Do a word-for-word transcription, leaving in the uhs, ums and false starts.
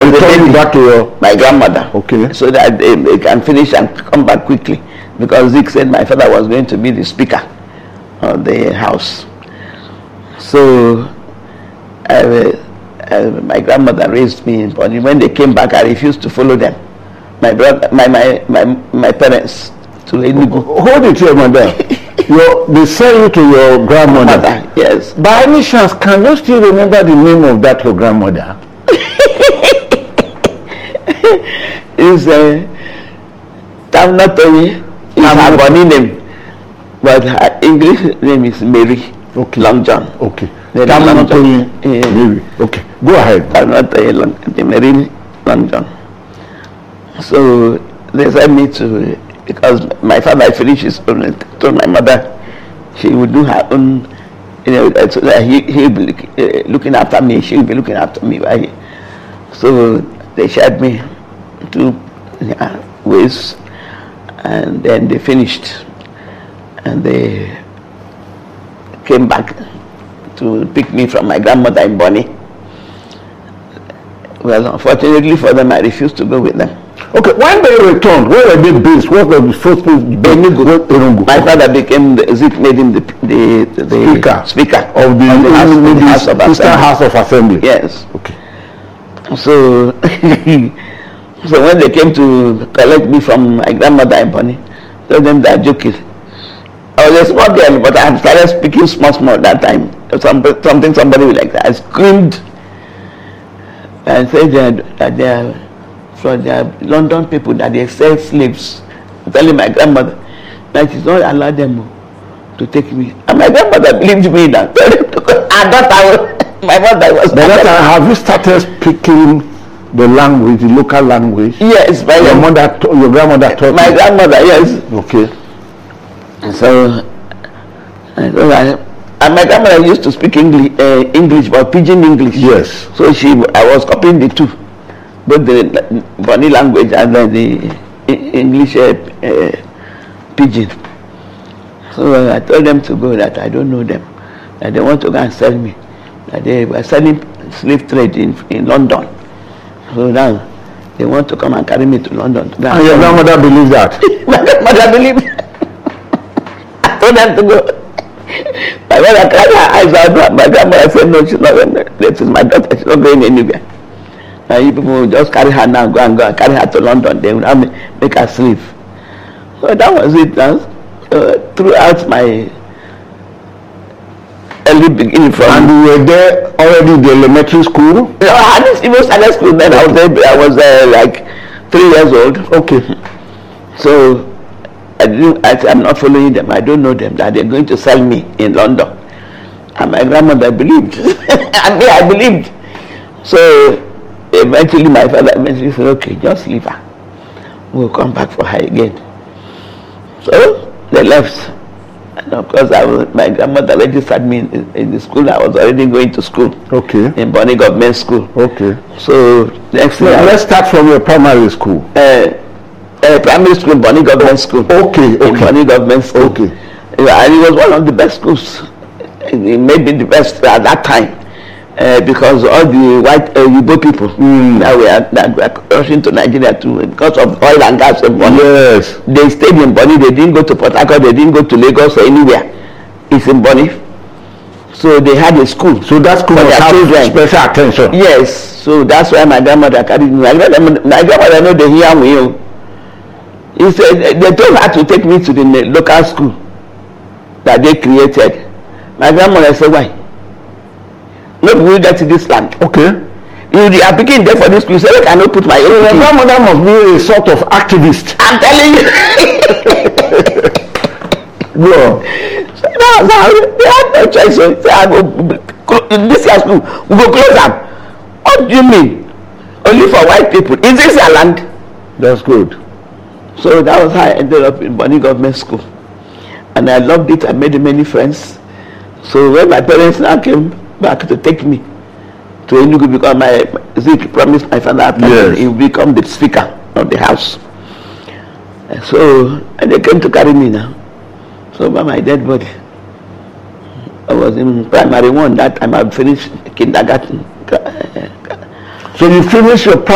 They return you back to your my grandmother. Okay. So that they, they can finish and come back quickly, because Zeke said my father was going to be the speaker of the house. So I, I, my grandmother raised me, but when they came back, I refused to follow them. My brother, my my my, my parents to Enugu. Hold it here, madam. Your, they send you to your grandmother. Mother, yes. By any chance, can you still remember the name of that your grandmother? Is uh, Tamnatoyi. Is her Bonny name, but her English name is Mary. Okay. Long John. Okay. Tamnatoyi. Uh, Mary. Okay. Go ahead. Tamnatoyi Long Mary Long John. So they sent me to, because my father finished his own, told my mother she would do her own, you know, so that he he be uh, looking after me, she would be looking after me. Right? So they shared me two uh, ways, and then they finished, and they came back to pick me from my grandmother in Bonny. Well, unfortunately for them, I refused to go with them. Okay, when they returned, where were they based? What was the first place? Enugu. My father became, the, Zeke made him the, the, the speaker, speaker of the, of the, house, the, the house of Eastern House of Assembly. Yes. Okay. So, so when they came to collect me from my grandmother in Bonny, told them they are joking. I was a small girl, but I had started speaking small, small that time. Some, something somebody would like that. I screamed and said that, that they are from the London people, that they sell slaves. I'm telling my grandmother that she's not allowed them to take me. And my grandmother believed me now. I thought I was, my mother was. By that time, have you started speaking the language, the local language? Yes, my your mother, your grandmother taught my you? grandmother, yes. Okay. So, so I, and my grandmother used to speak English, uh, English, but pidgin English. Yes. So she, I was copying the two, both the Bonny language and then the English uh, uh, pidgin. So I told them to go, that I don't know them, that they want to go and sell me, that they were selling slave trade in in London. So now they want to come and carry me to London. To and your grandmother believes that? My grandmother believed. I told them to go. My mother cried her eyes out. My grandmother said, no, she's not going. This is my daughter. She's not going anywhere. Now you people will just carry her now, go and go and carry her to London. They will now make her slave. So that was it. Uh, throughout my early beginning from. And you were there already in the elementary school? No, I hadn't even started school then. I was there. I was uh, like three years old. Okay. So I didn't. I, I'm not following them. I don't know them. That they're going to sell me in London. And my grandmother believed. And me, I believed. So eventually, my father eventually said, "Okay, just leave her. We'll come back for her again." So they left. And of course, I was, my grandmother registered me in, in the school. I was already going to school. Okay. In Bonny Government School. Okay. So next thing, well, let's start from your primary school. Uh, uh, primary school, Bonny Government School. Okay. Okay. In Bonny Government School. Okay. And it was one of the best schools. It may be the best at that time. Uh, because all the white uh, Igbo people mm. that were that were rushing to Nigeria too, because of oil and gas in Bonny. Yes. They stayed in Bonny. They didn't go to Port Harcourt. They didn't go to Lagos or anywhere. It's in Bonny. So they had a school. So that school was have special attention. Yes. So that's why my grandmother carried me. My grandmother know they hear me. He said they told her to take me to the local school that they created. My grandmother said, why? No, we get to this land. Okay. You are picking there for this school. So I cannot put my own. Your grandmother must be a sort of activist. I'm telling you. Go. So that's how they had no choice. So I go in this year school. We go close up. What do you mean? Only for white people. Is this your land? That's good. So that was how I ended up in Bonny Government School, and I loved it. I made many friends. So when my parents now came back to take me to Enugu, because my Zeke promised my father after yes. he would become the speaker of the house. And so and they came to carry me now. So by my dead body, I was in primary one that time. I finished kindergarten. So you finished your